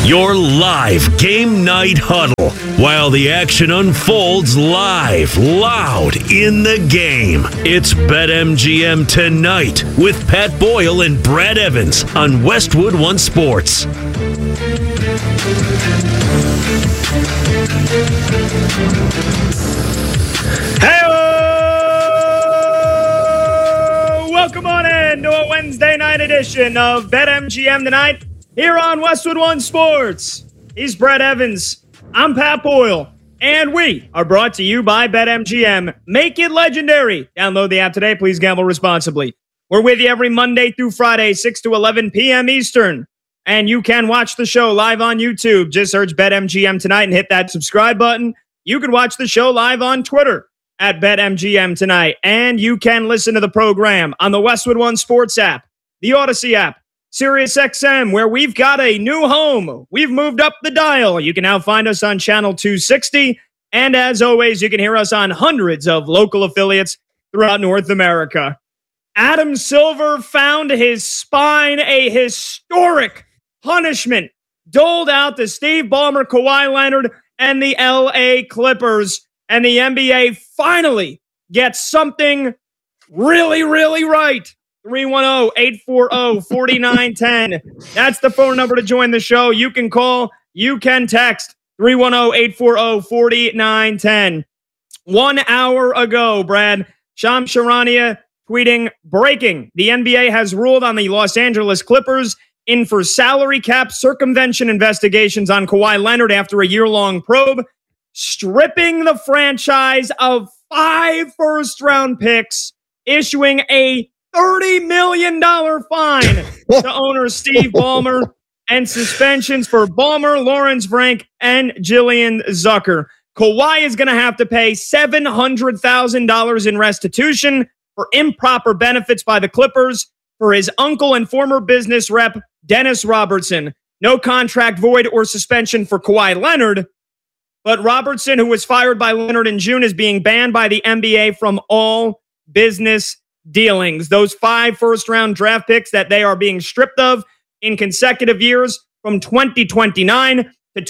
Your live game night huddle while the action unfolds live, loud in the game. It's BetMGM Tonight with Pat Boyle and Brad Evans on Westwood One Sports. Hey, welcome on in to a Wednesday night edition of BetMGM Tonight here on Westwood One Sports. He's Brad Evans. I'm Pat Boyle. And we are brought to you by BetMGM. Make it legendary. Download the app today. Please gamble responsibly. We're with you every Monday through Friday, 6 to 11 p.m. Eastern. And you can watch the show live on YouTube. Just search BetMGM Tonight and hit that subscribe button. You can watch the show live on Twitter at BetMGM Tonight. And you can listen to the program on the Westwood One Sports app, the Odyssey app, SiriusXM, where we've got a new home. We've moved up the dial. You can now find us on channel 260. And as always, you can hear us on hundreds of local affiliates throughout North America. Adam Silver found his spine, a historic punishment doled out to Steve Ballmer, Kawhi Leonard, and the LA Clippers. And the NBA finally gets something really, really right. 310-840-4910. That's the phone number to join the show. You can call, you can text 310-840-4910. 1 hour ago, Brad, Shams Charania tweeting, breaking. The NBA has ruled on the Los Angeles Clippers in for salary cap circumvention investigations on Kawhi Leonard after a year-long probe, stripping the franchise of 5 first-round picks, issuing a $30 million fine to owner Steve Ballmer, and suspensions for Ballmer, Lawrence Frank, and Jillian Zucker. Kawhi is going to have to pay $700,000 in restitution for improper benefits by the Clippers for his uncle and former business rep, Dennis Robertson. No contract void or suspension for Kawhi Leonard, but Robertson, who was fired by Leonard in June, is being banned by the NBA from all business dealings. Those 5 first-round draft picks that they are being stripped of in consecutive years from 2029 to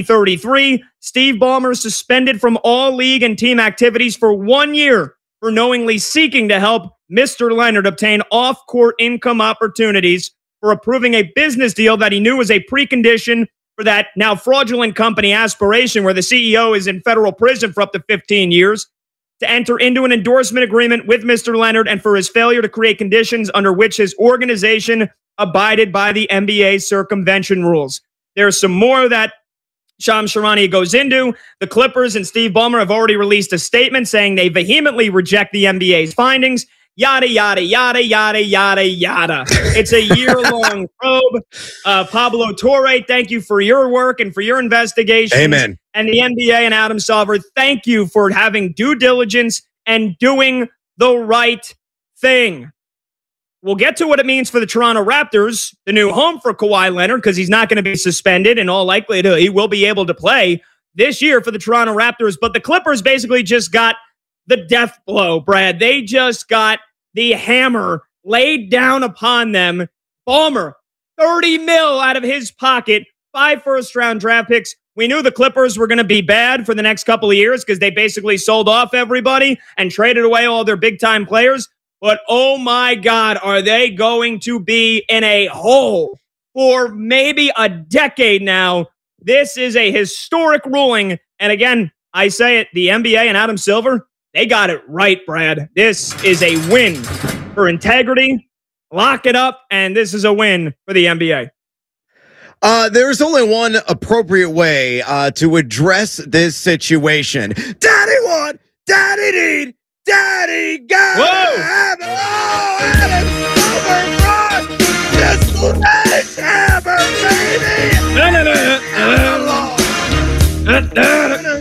2033. Steve Ballmer suspended from all league and team activities for 1 year for knowingly seeking to help Mr. Leonard obtain off-court income opportunities for approving a business deal that he knew was a precondition for that now fraudulent company Aspiration, where the CEO is in federal prison for up to 15 years. To enter into an endorsement agreement with Mr. Leonard and for his failure to create conditions under which his organization abided by the NBA circumvention rules. There's some more that Shams Charania goes into. The Clippers and Steve Ballmer have already released a statement saying they vehemently reject the NBA's findings. Yada, yada, yada, yada, yada, yada. It's a year-long probe. Pablo Torre, thank you for your work and for your investigation. Amen. And the NBA and Adam Silver, thank you for having due diligence and doing the right thing. We'll get to what it means for the Toronto Raptors, the new home for Kawhi Leonard, because he's not going to be suspended. In all likelihood, he will be able to play this year for the Toronto Raptors. But the Clippers basically just got the death blow, Brad. They just got the hammer laid down upon them. Ballmer, $30 million out of his pocket, 5 first-round draft picks. We knew the Clippers were going to be bad for the next couple of years because they basically sold off everybody and traded away all their big-time players. But, oh, my God, are they going to be in a hole for maybe a decade now? This is a historic ruling. And, again, I say it, the NBA and Adam Silver, they got it right, Brad. This is a win for integrity. Lock it up, and this is a win for the NBA. There's only one appropriate way to address this situation. Daddy want, daddy need, daddy gotta have it. Oh, Adam Silver, just let's have her, baby.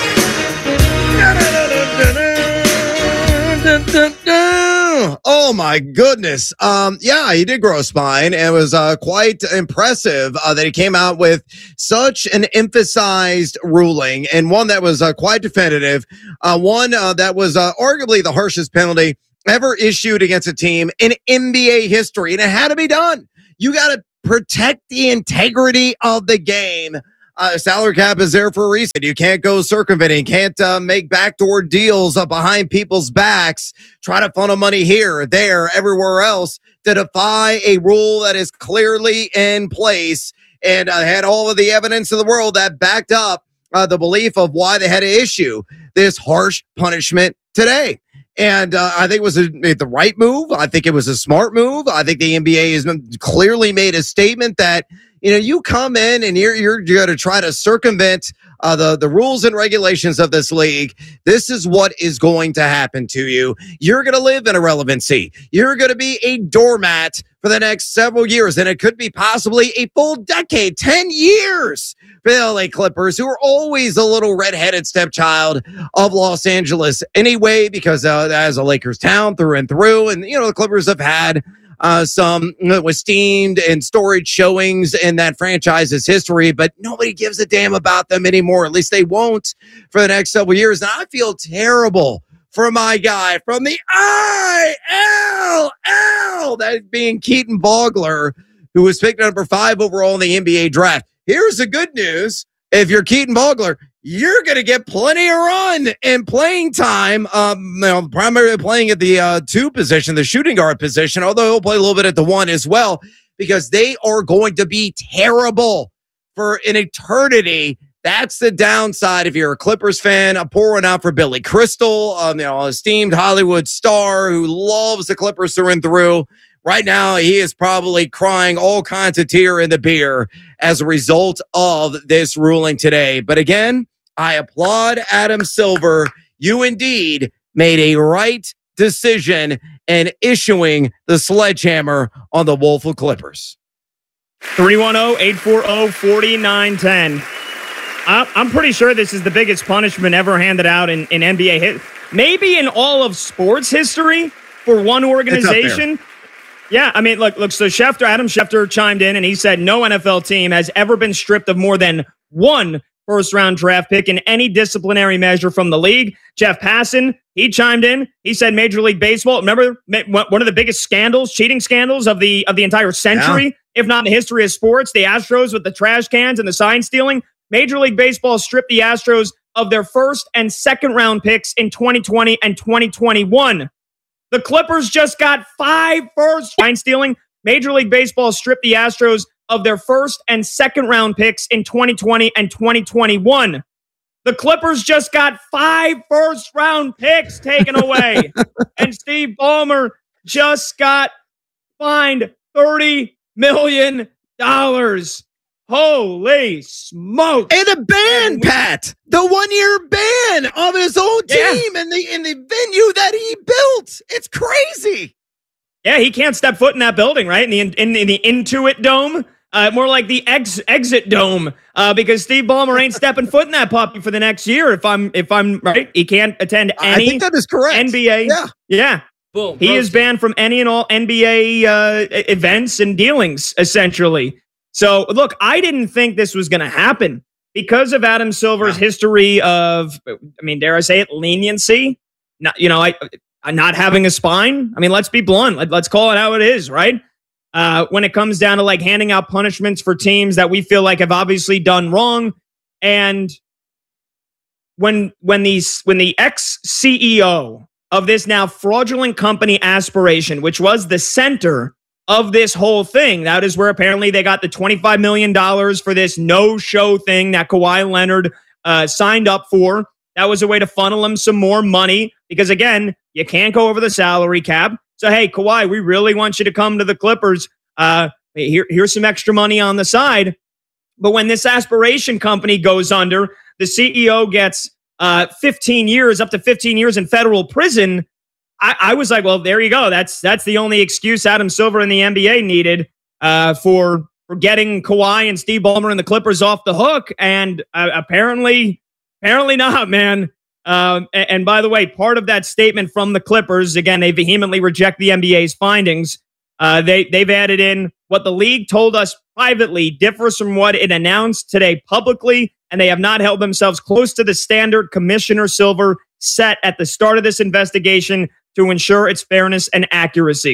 Oh my goodness. Yeah, he did grow a spine, and it was quite impressive that he came out with such an emphasized ruling, and one that was quite definitive, one that was arguably the harshest penalty ever issued against a team in NBA history, and it had to be done. You got to protect the integrity of the game. Salary cap is there for a reason. You can't go circumventing, can't make backdoor deals behind people's backs, try to funnel money here, there, everywhere else to defy a rule that is clearly in place and had all of the evidence in the world that backed up the belief of why they had to issue this harsh punishment today. And I think it was the right move. I think it was a smart move. I think the NBA has clearly made a statement that, you come in and you're going to try to circumvent the rules and regulations of this league. This is what is going to happen to you. You're going to live in irrelevancy. You're going to be a doormat for the next several years, and it could be possibly a full decade, 10 years for the LA Clippers, who are always a little redheaded stepchild of Los Angeles anyway, because as a Lakers town through and through, and the Clippers have had some esteemed and storied showings in that franchise's history, but nobody gives a damn about them anymore. At least they won't for the next several years. And I feel terrible for my guy from the ILL, that being Keaton Vogler, who was picked number 5 overall in the NBA draft. Here's the good news. If you're Keaton Vogler, you're going to get plenty of run and playing time, primarily playing at the 2 position, the shooting guard position, although he'll play a little bit at the 1 as well, because they are going to be terrible for an eternity. That's the downside if you're a Clippers fan. I'm pouring out for Billy Crystal, esteemed Hollywood star who loves the Clippers through and through. Right now, he is probably crying all kinds of tear in the beer as a result of this ruling today. But again, I applaud Adam Silver. You indeed made a right decision in issuing the sledgehammer on the Woeful Clippers. 310-840-4910. I'm pretty sure this is the biggest punishment ever handed out in NBA hit, maybe in all of sports history for one organization. Yeah, I mean, look. So Adam Schefter chimed in and he said no NFL team has ever been stripped of more than 1 first-round draft pick in any disciplinary measure from the league. Jeff Passan, he chimed in. He said Major League Baseball, remember one of the biggest scandals, cheating scandals of the entire century, if not in the history of sports, the Astros with the trash cans and the sign stealing. Major League Baseball stripped the Astros of their first and second round picks in 2020 and 2021. The Clippers just got 5 first sign stealing. Major League Baseball stripped the Astros of their first and second round picks in 2020 and 2021. The Clippers just got 5 first round picks taken away. And Steve Ballmer just got fined $30 million. Holy smoke. And a ban, Pat. The 1-year ban of his own team in the venue that he built. It's crazy. Yeah, he can't step foot in that building, right? In the Intuit Dome. More like the Exit Dome, because Steve Ballmer ain't stepping foot in that puppy for the next year. If I'm right, he can't attend any. I think that is correct. NBA. Yeah. Boom. He is banned from any and all NBA events and dealings, essentially. So look, I didn't think this was going to happen because of Adam Silver's history of, dare I say it, leniency. Not having a spine. I mean, let's be blunt. Let's call it how it is, right? When it comes down to like handing out punishments for teams that we feel like have obviously done wrong. And when the ex-CEO of this now fraudulent company Aspiration, which was the center of this whole thing, that is where apparently they got the $25 million for this no-show thing that Kawhi Leonard signed up for. That was a way to funnel him some more money because, again, you can't go over the salary cap. So, hey, Kawhi, we really want you to come to the Clippers. Here's some extra money on the side. But when this Aspiration company goes under, the CEO gets 15 years, up to 15 years in federal prison. I was like, well, there you go. That's the only excuse Adam Silver and the NBA needed for getting Kawhi and Steve Ballmer and the Clippers off the hook. And apparently not, man. And by the way, part of that statement from the Clippers, again, they vehemently reject the NBA's findings. They've added in what the league told us privately differs from what it announced today publicly, and they have not held themselves close to the standard Commissioner Silver set at the start of this investigation to ensure its fairness and accuracy.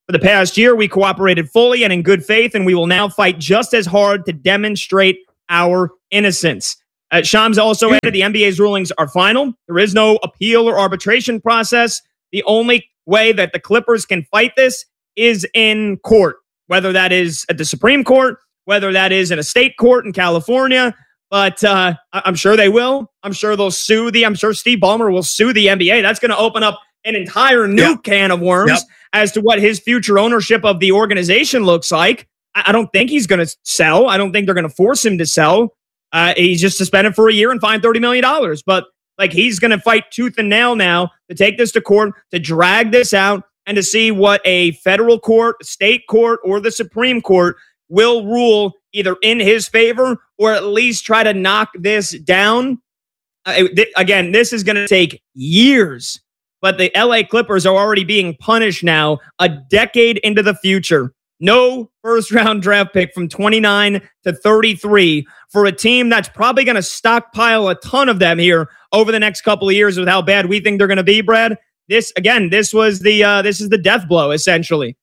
For the past year, we cooperated fully and in good faith, and we will now fight just as hard to demonstrate our innocence. Shams also added the NBA's rulings are final. There is no appeal or arbitration process. The only way that the Clippers can fight this is in court, whether that is at the Supreme Court, whether that is in a state court in California. But I'm sure they will. I'm sure they'll sue I'm sure Steve Ballmer will sue the NBA. That's going to open up an entire new can of worms as to what his future ownership of the organization looks like. I don't think he's going to sell. I don't think they're going to force him to sell. He's just suspended for a year and fined $30 million. But like, he's going to fight tooth and nail now to take this to court, to drag this out, and to see what a federal court, state court, or the Supreme Court will rule either in his favor or at least try to knock this down. Again, this is going to take years, but the LA Clippers are already being punished now a decade into the future. No first-round draft pick from 29 to 33 for a team that's probably going to stockpile a ton of them here over the next couple of years with how bad we think they're going to be, Brad. This is the death blow, essentially.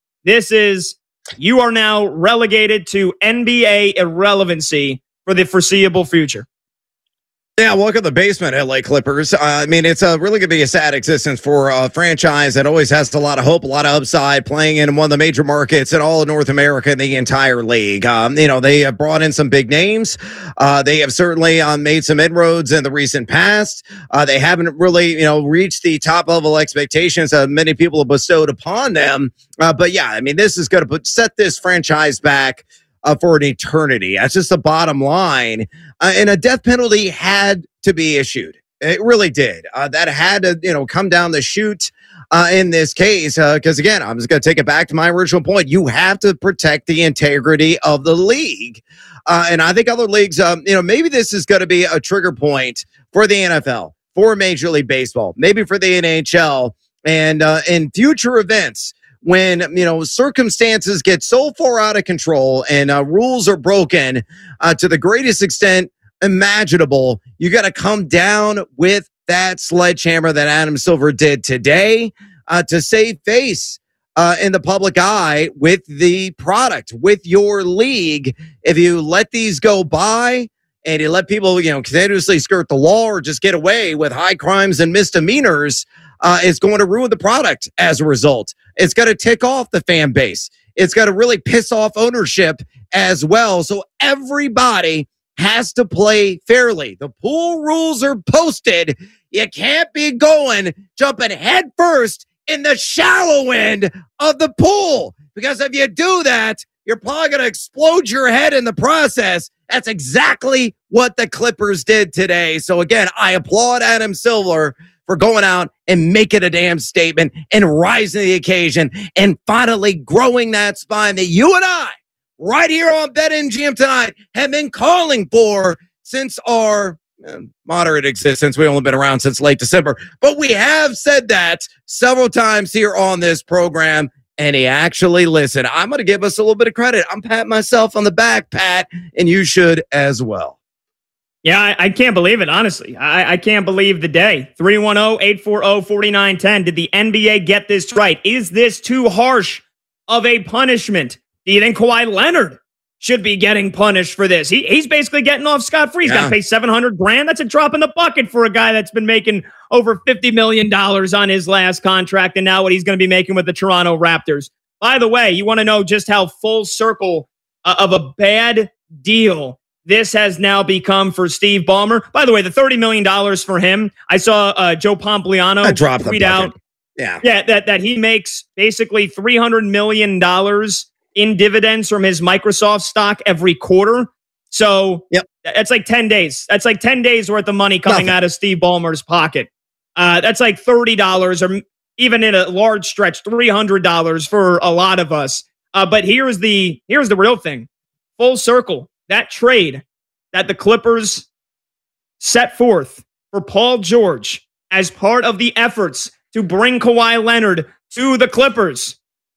You are now relegated to NBA irrelevancy for the foreseeable future. Yeah, welcome to the basement, LA Clippers. I mean, it's really going to be a sad existence for a franchise that always has a lot of hope, a lot of upside, playing in one of the major markets in all of North America and the entire league. They have brought in some big names. They have certainly made some inroads in the recent past. They haven't really, reached the top level expectations that many people have bestowed upon them. But yeah, I mean, this is going to set this franchise back for an eternity. That's just the bottom line. And a death penalty had to be issued. It really did. That had to, come down the chute in this case. Because again, I'm just going to take it back to my original point. You have to protect the integrity of the league. And I think other leagues, maybe this is going to be a trigger point for the NFL, for Major League Baseball, maybe for the NHL, and in future events, when, circumstances get so far out of control and rules are broken to the greatest extent imaginable, you got to come down with that sledgehammer that Adam Silver did today to save face in the public eye with the product, with your league. If you let these go by and you let people, continuously skirt the law or just get away with high crimes and misdemeanors, it's going to ruin the product as a result. It's going to tick off the fan base. It's going to really piss off ownership as well. So everybody has to play fairly. The pool rules are posted. You can't be jumping head first in the shallow end of the pool, because if you do that, you're probably going to explode your head in the process. That's exactly what the Clippers did today. So again, I applaud Adam Silver for going out and making a damn statement and rising to the occasion and finally growing that spine that you and I, right here on BetMGM tonight, have been calling for since our moderate existence. We've only been around since late December, but we have said that several times here on this program, and he actually listened. I'm going to give us a little bit of credit. I'm patting myself on the back, Pat, and you should as well. Yeah, I can't believe it, honestly. I can't believe the day. 310-840-4910. Did the NBA get this right? Is this too harsh of a punishment? Do you think Kawhi Leonard should be getting punished for this? He's basically getting off scot-free. He's got to pay $700,000. That's a drop in the bucket for a guy that's been making over $50 million on his last contract, and now what he's going to be making with the Toronto Raptors. By the way, you want to know just how full circle of a bad deal this has now become for Steve Ballmer. By the way, the $30 million for him, I saw Joe Pompliano tweet out that he makes basically $300 million in dividends from his Microsoft stock every quarter. So that's like 10 days. That's like 10 days worth of money coming out of Steve Ballmer's pocket. That's like $30 or even in a large stretch, $300 for a lot of us. But here's the real thing. Full circle. That trade that the Clippers set forth for Paul George as part of the efforts to bring Kawhi Leonard to the Clippers.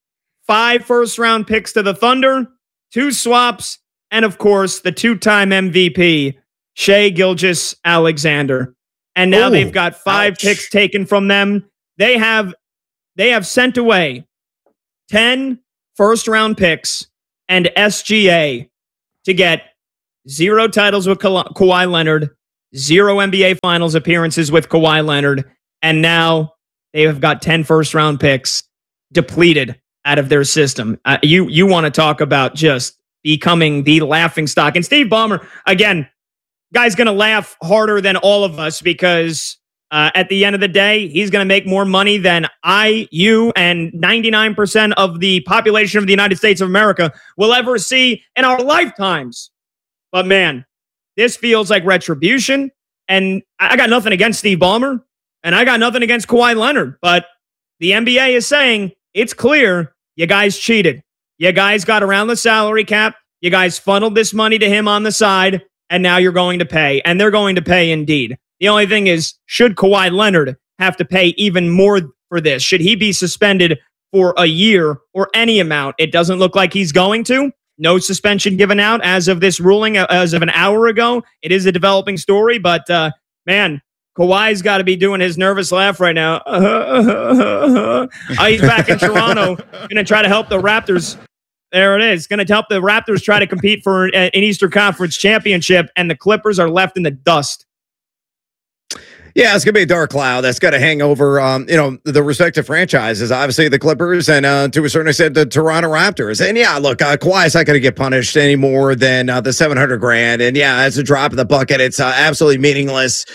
5 first-round picks to the Thunder, 2 swaps, and of course, the 2-time MVP, Shai Gilgeous-Alexander. And now they've got 5 picks taken from them. They have sent away 10 first-round picks and SGA to get 0 titles with Kawhi Leonard, 0 NBA Finals appearances with Kawhi Leonard, and now they have got 10 first-round picks depleted out of their system. You want to talk about just becoming the laughingstock. And Steve Ballmer, again, guy's going to laugh harder than all of us because at the end of the day, he's going to make more money than you, and 99% of the population of the United States of America will ever see in our lifetimes. But man, this feels like retribution. And I got nothing against Steve Ballmer, and I got nothing against Kawhi Leonard. But the NBA is saying it's clear you guys cheated. You guys got around the salary cap. You guys funneled this money to him on the side, and now you're going to pay. And they're going to pay indeed. The only thing is, should Kawhi Leonard have to pay even more for this? Should he be suspended for a year or any amount? It doesn't look like he's going to. No suspension given out as of this ruling, as of an hour ago. It is a developing story, but man, Kawhi's got to be doing his nervous laugh right now. He's back in Toronto, going to try to help the Raptors. There it is. Going to help the Raptors try to compete for an Eastern Conference championship, and the Clippers are left in the dust. Yeah, it's going to be a dark cloud that's got to hang over, the respective franchises, obviously the Clippers and to a certain extent the Toronto Raptors. And yeah, look, Kawhi's not going to get punished any more than the $700,000. And yeah, as a drop in the bucket, it's absolutely meaningless.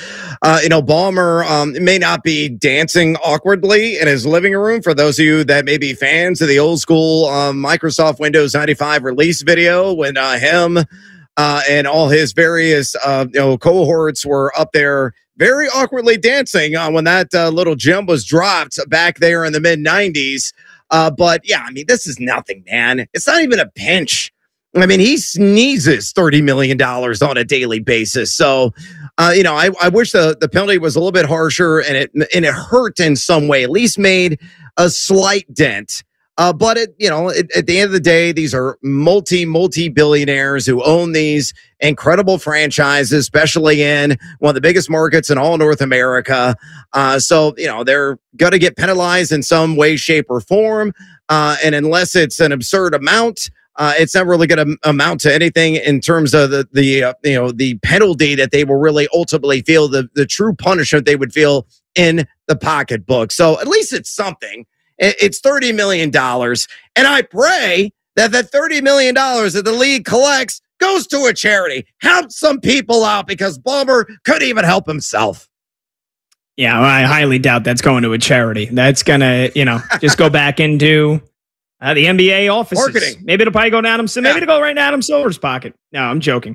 Ballmer may not be dancing awkwardly in his living room. For those of you that may be fans of the old school Microsoft Windows 95 release video when him and all his various cohorts were up there very awkwardly dancing when that little gem was dropped back there in the mid-90s. But yeah, I mean, this is nothing, man. It's not even a pinch. I mean, he sneezes $30 million on a daily basis. So, I wish the penalty was a little bit harsher and it hurt in some way, at least made a slight dent. But at the end of the day, these are multi-billionaires who own these incredible franchises, especially in one of the biggest markets in all North America. So they're going to get penalized in some way, shape, or form. And unless it's an absurd amount, it's not really going to amount to anything in terms of the penalty that they will really ultimately feel, the true punishment they would feel in the pocketbook. So at least it's something. It's $30 million. And I pray that $30 million that the league collects goes to a charity. Help some people out because Ballmer couldn't even help himself. Yeah, well, I highly doubt that's going to a charity. That's going to, just go back into the NBA offices. Marketing. Maybe it'll probably go to Adam. Maybe it'll go right into Adam Silver's pocket. No, I'm joking.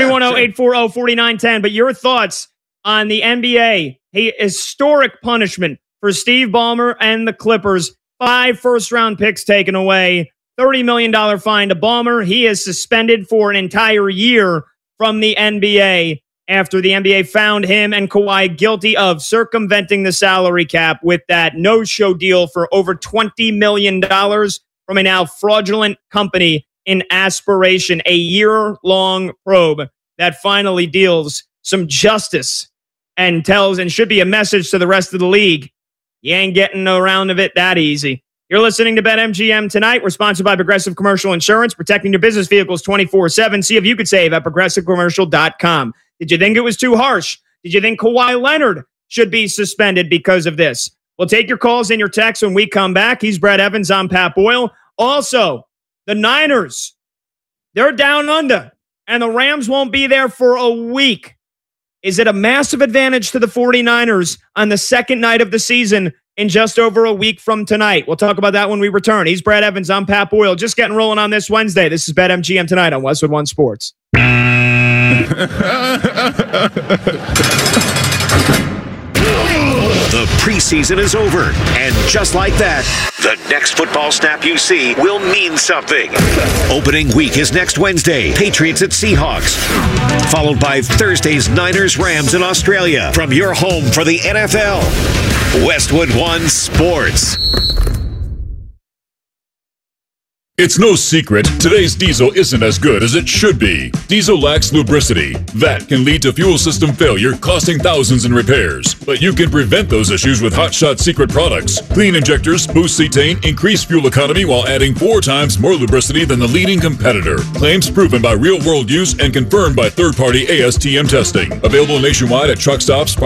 310-840-4910. But your thoughts on the NBA, historic punishment for Steve Ballmer and the Clippers. 5 first-round picks taken away. $30 million fine to Ballmer. He is suspended for an entire year from the NBA after the NBA found him and Kawhi guilty of circumventing the salary cap with that no-show deal for over $20 million from a now fraudulent company in Aspiration, a year-long probe that finally deals some justice and should be a message to the rest of the league. You ain't getting around of it that easy. You're listening to BetMGM tonight. We're sponsored by Progressive Commercial Insurance, protecting your business vehicles 24/7. See if you could save at ProgressiveCommercial.com. Did you think it was too harsh? Did you think Kawhi Leonard should be suspended because of this? We'll take your calls and your texts when we come back. He's Brad Evans. I'm Pat Boyle. Also, the Niners, they're down under, and the Rams won't be there for a week. Is it a massive advantage to the 49ers on the second night of the season in just over a week from tonight? We'll talk about that when we return. He's Brad Evans. I'm Pat Boyle. Just getting rolling on this Wednesday. This is BetMGM tonight on Westwood One Sports. The preseason is over, and just like that, the next football snap you see will mean something. Opening week is next Wednesday, Patriots at Seahawks, followed by Thursday's Niners-Rams in Australia. From your home for the NFL, Westwood One Sports. It's no secret, today's diesel isn't as good as it should be. Diesel lacks lubricity. That can lead to fuel system failure, costing thousands in repairs. But you can prevent those issues with Hot Shot Secret products. Clean injectors boost cetane, increase fuel economy while adding 4 times more lubricity than the leading competitor. Claims proven by real-world use and confirmed by third-party ASTM testing. Available nationwide at truck stops,